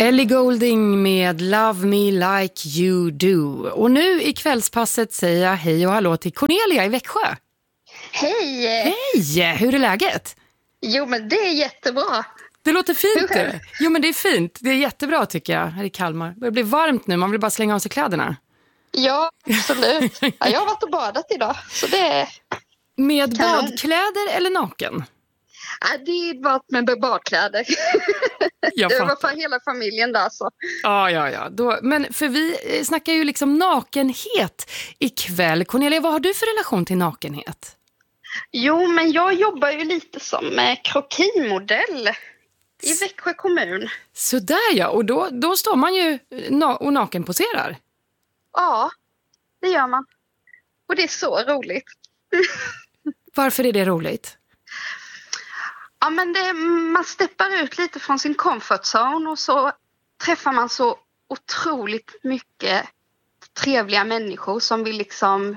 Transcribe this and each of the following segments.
Ellie Goulding med Love Me Like You Do. Och nu i kvällspasset säger jag hej och hallå till Cornelia i Växjö. Hej! Hej! Hur är läget? Jo, men det är jättebra. Det låter fint du. Jo, men det är fint. Det är jättebra tycker jag här i Kalmar. Det blir varmt nu, man vill bara slänga av sig kläderna. Ja, absolut. Ja, jag har varit och badat idag, så det är... Med badkläder eller naken? Ja, det är bara med badkläder. Det var för hela familjen där så. Ja. Men för vi snackar ju liksom nakenhet ikväll. Cornelia, vad har du för relation till nakenhet? Jo, men jag jobbar ju lite som krokimodell i Växjö kommun. Så där ja, och då står man ju och nakenposerar. Ja, det gör man. Och det är så roligt. Varför är det roligt? Ja, men man steppar ut lite från sin comfort zone och så träffar man så otroligt mycket trevliga människor som vill liksom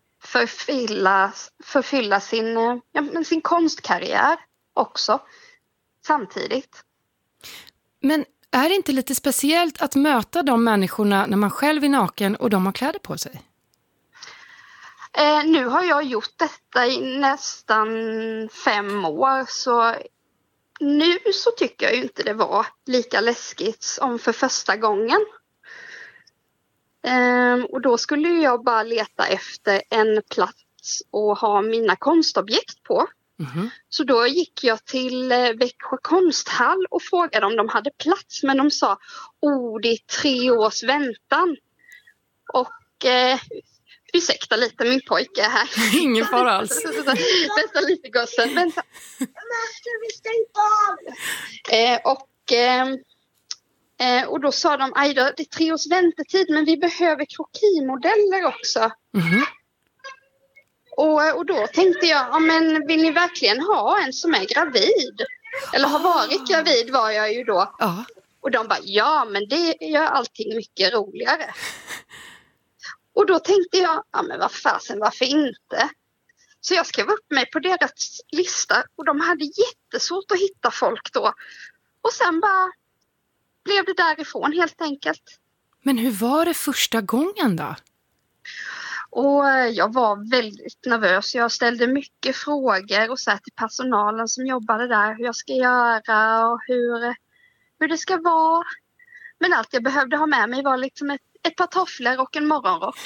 förfylla sin konstkarriär också samtidigt. Men är det inte lite speciellt att möta de människorna när man själv är naken och de har kläder på sig? Nu har jag gjort detta i nästan 5 år, så nu så tycker jag ju inte det var lika läskigt som för första gången. Och då skulle jag bara leta efter en plats och ha mina konstobjekt på. Mm-hmm. Så då gick jag till Växjö konsthall och frågade om de hade plats, men de sa, det är 3 års väntan. Och... ursäkta lite, min pojke är här. Ingen fara alls. Vänta lite, gossen. Vänta. Och då sa de, det är 3 års väntetid, men vi behöver krokimodeller också. Mm-hmm. Och då tänkte jag, men vill ni verkligen ha en som är gravid? Eller har varit gravid var jag ju då. Och de bara, ja, men det gör allting mycket roligare. Och då tänkte jag, men varför inte? Så jag skrev upp mig på deras lista och de hade jättesvårt att hitta folk då. Och sen bara blev det därifrån helt enkelt. Men hur var det första gången då? Och jag var väldigt nervös. Jag ställde mycket frågor och sa till personalen som jobbade där hur jag ska göra och hur det ska vara. Men allt jag behövde ha med mig var liksom ett par tofflor och en morgonrock.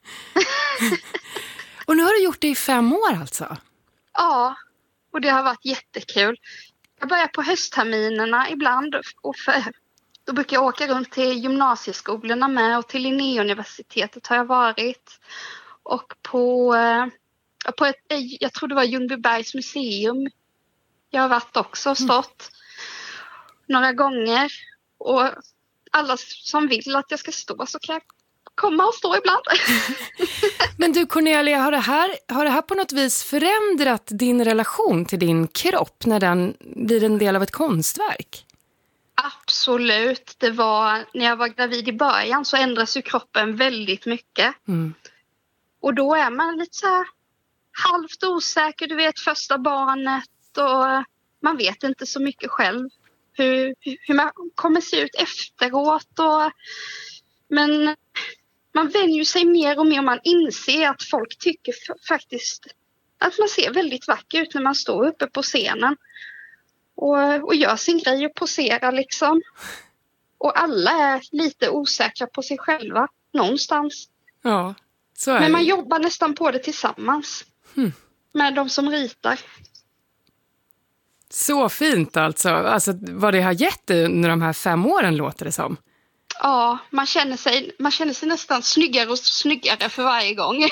Och nu har du gjort det i 5 år alltså? Ja, och det har varit jättekul. Jag börjar på höstterminerna ibland och då brukar jag åka runt till gymnasieskolorna med, och till Linnéuniversitetet har jag varit. Och på jag tror det var Ljungbybergs museum. Jag har varit också och stått några gånger. Och alla som vill att jag ska stå så kan jag komma och stå ibland. Men du Cornelia, har det här på något vis förändrat din relation till din kropp när den blir en del av ett konstverk? Absolut. Det var när jag var gravid i början så ändras ju kroppen väldigt mycket. Mm. Och då är man lite så här halvt osäker, du vet, första barnet, och man vet inte så mycket själv hur man kommer se ut efteråt. Men man vänjer sig mer och mer, och man inser att folk tycker faktiskt att man ser väldigt vacker ut när man står uppe på scenen och gör sin grej och poserar liksom. Och alla är lite osäkra på sig själva någonstans. Ja, så är det. Men man jobbar nästan på det tillsammans med de som ritar. Så fint alltså vad det har gett under de här 5 åren låter det som. Ja, man känner sig nästan snyggare och snyggare för varje gång.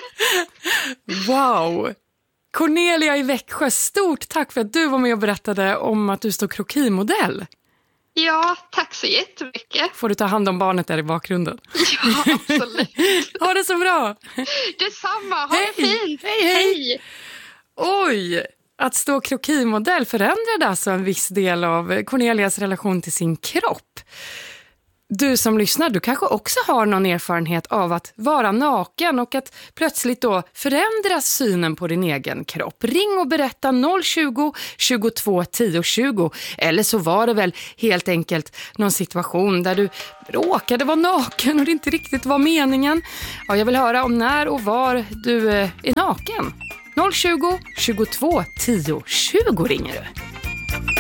Wow! Cornelia i Växjö, stort tack för att du var med och berättade om att du står krokimodell. Ja, tack så jättemycket. Får du ta hand om barnet där i bakgrunden? Ja, absolut. Ha det så bra! Detsamma, ha det fint! Hej! Oj! Att stå krokimodell förändrade alltså en viss del av Cornelias relation till sin kropp. Du som lyssnar, du kanske också har någon erfarenhet av att vara naken och att plötsligt då förändras synen på din egen kropp. Ring och berätta 020 22 10 20. Eller så var det väl helt enkelt någon situation där du råkade vara naken och det inte riktigt var meningen. Ja, jag vill höra om när och var du är naken. 020 22 10 20 ringer du.